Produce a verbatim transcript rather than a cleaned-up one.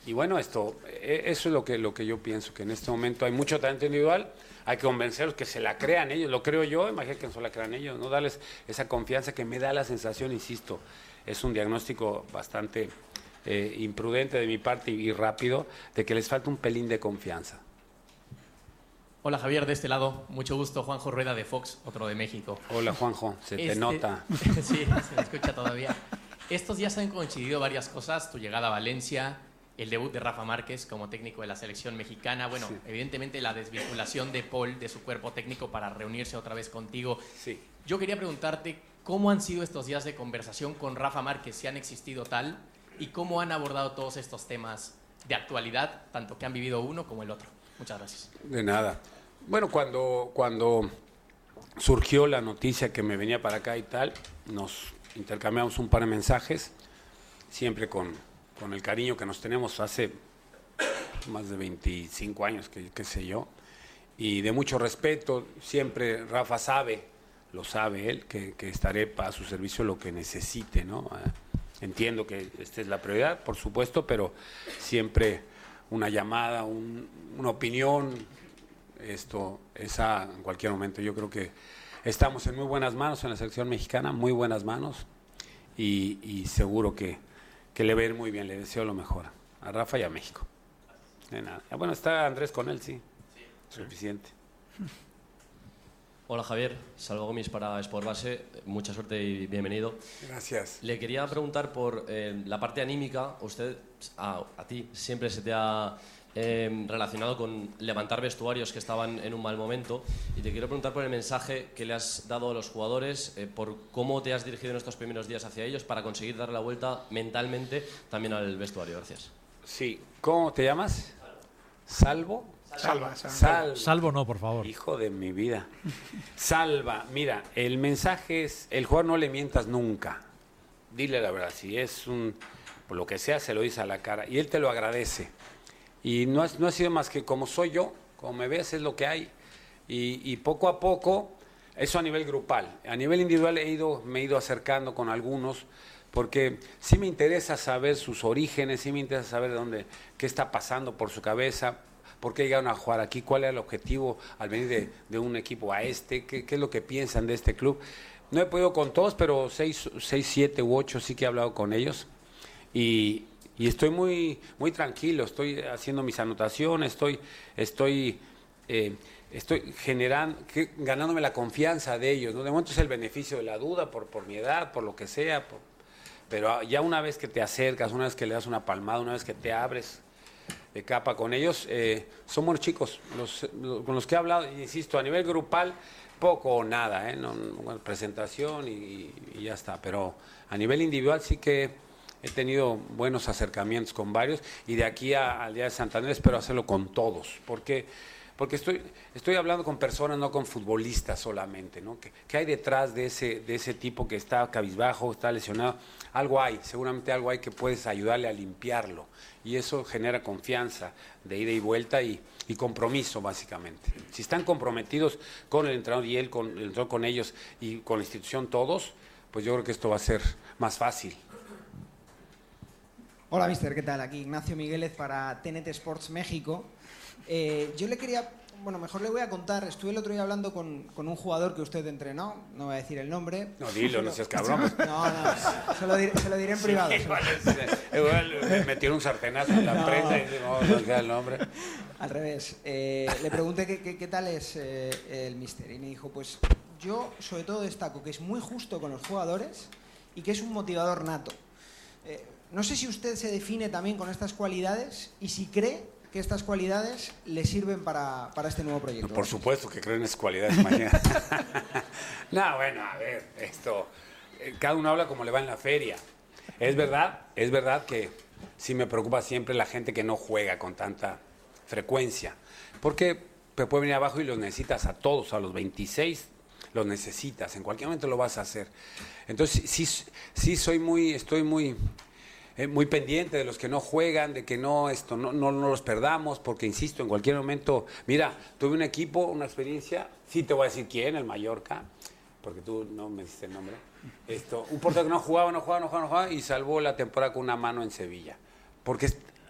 y bueno, esto, eso es lo que, lo que yo pienso, que en este momento hay mucho talento individual, hay que convencerlos que se la crean ellos, lo creo yo, imagínate que no se la crean ellos, no darles esa confianza que me da la sensación, insisto, es un diagnóstico bastante eh, imprudente de mi parte y, y rápido, de que les falta un pelín de confianza. Hola Javier, de este lado, mucho gusto, Juanjo Rueda de Fox, otro de México. Hola Juanjo, se te este... nota. Sí, se me escucha todavía. Estos días han coincidido varias cosas, tu llegada a Valencia, el debut de Rafa Márquez como técnico de la selección mexicana, bueno, sí. Evidentemente la desvinculación de Paul de su cuerpo técnico para reunirse otra vez contigo. Sí. Yo quería preguntarte cómo han sido estos días de conversación con Rafa Márquez, si han existido tal, y cómo han abordado todos estos temas de actualidad, tanto que han vivido uno como el otro. Muchas gracias. De nada. Bueno, cuando, cuando surgió la noticia que me venía para acá y tal, nos intercambiamos un par de mensajes, siempre con, con el cariño que nos tenemos hace más de veinticinco años, que, qué sé yo, y de mucho respeto. Siempre Rafa sabe, lo sabe él, que, que estaré para su servicio lo que necesite, ¿no? Entiendo que esta es la prioridad, por supuesto, pero siempre una llamada, un, una opinión, esto, esa en cualquier momento. Yo creo que estamos en muy buenas manos en la selección mexicana, muy buenas manos, y, y seguro que, que le va a ir muy bien. Le deseo lo mejor a Rafa y a México. De nada. Bueno, está Andrés con él, sí, sí. Suficiente. Hola Javier, Salvo Gomis para Sport Base, mucha suerte y bienvenido. Gracias. Le quería preguntar por eh, la parte anímica. Usted, a, a ti, siempre se te ha eh, relacionado con levantar vestuarios que estaban en un mal momento, y te quiero preguntar por el mensaje que le has dado a los jugadores, eh, por cómo te has dirigido en estos primeros días hacia ellos para conseguir darle la vuelta mentalmente también al vestuario. Gracias. Sí. ¿Cómo te llamas? ¿Salvo? Salva, salva. Salva. Salvo no, por favor. Hijo de mi vida. Salva, mira, el mensaje es, el jugador no le mientas nunca. Dile la verdad, si es un, por lo que sea, se lo dice a la cara, y él te lo agradece. Y no, es, no ha sido más que como soy yo, como me ves, es lo que hay. Y, y poco a poco, eso a nivel grupal. A nivel individual he ido, me he ido acercando con algunos, porque sí me interesa saber sus orígenes, sí me interesa saber de dónde, qué está pasando por su cabeza, por qué llegaron a jugar aquí, cuál era el objetivo al venir de, de un equipo a este, qué, qué es lo que piensan de este club. No he podido con todos, pero seis, seis, siete u ocho sí que he hablado con ellos, y, y estoy muy, muy tranquilo, estoy haciendo mis anotaciones, estoy, estoy, eh, estoy generando, que, ganándome la confianza de ellos, ¿no? De momento es el beneficio de la duda, por, por mi edad, por lo que sea, por, pero ya una vez que te acercas, una vez que le das una palmada, una vez que te abres de capa con ellos, eh, son buenos chicos, los, los, con los que he hablado, insisto, a nivel grupal, poco o nada, ¿eh? No, no, presentación y, y ya está, pero a nivel individual sí que he tenido buenos acercamientos con varios, y de aquí a, al día de Santander espero hacerlo con todos, porque, porque estoy, estoy hablando con personas, no con futbolistas solamente, ¿no? ¿Qué, qué hay detrás de ese, de ese tipo que está cabizbajo, está lesionado? Algo hay, seguramente algo hay que puedes ayudarle a limpiarlo, y eso genera confianza de ida y vuelta y, y compromiso, básicamente. Si están comprometidos con el entrenador y él con, el entrenador con ellos y con la institución todos, pues yo creo que esto va a ser más fácil. Hola, mister, ¿qué tal? Aquí Ignacio Migueles para T N T Sports México. Eh, yo le quería, bueno, mejor le voy a contar, estuve el otro día hablando con, con un jugador que usted entrenó, no voy a decir el nombre. No, dilo, pero, no seas cabrón. No, no, se lo diré, se lo diré en privado. Sí, igual, es, igual me metieron un sartenazo en la no. prensa y no, no queda el nombre. Al revés, eh, le pregunté qué, qué, qué tal es eh, el mister y me dijo, pues yo sobre todo destaco que es muy justo con los jugadores y que es un motivador nato. Eh, no sé si usted se define también con estas cualidades y si cree que estas cualidades le sirven para, para este nuevo proyecto. Por supuesto que creo en esas cualidades, imagínate. No, bueno, a ver, esto, eh, cada uno habla como le va en la feria. Es verdad, es verdad que sí me preocupa siempre la gente que no juega con tanta frecuencia, porque te puede venir abajo y los necesitas a todos, a los veintiséis los necesitas, en cualquier momento lo vas a hacer. Entonces sí, sí soy muy, estoy muy... Eh, muy pendiente de los que no juegan, de que no esto no, no, no los perdamos, porque insisto, en cualquier momento, mira, tuve un equipo, una experiencia, sí te voy a decir quién, el Mallorca, porque tú no me diste el nombre, esto, un portero que no jugaba, no jugaba, no jugaba, no jugaba, y salvó la temporada con una mano en Sevilla, porque